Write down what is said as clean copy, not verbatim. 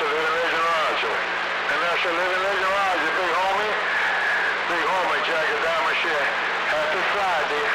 a living legend Roger. And that's a living legend Roger, big homie. Big homie, Jack of Diamond shit. Happy Friday.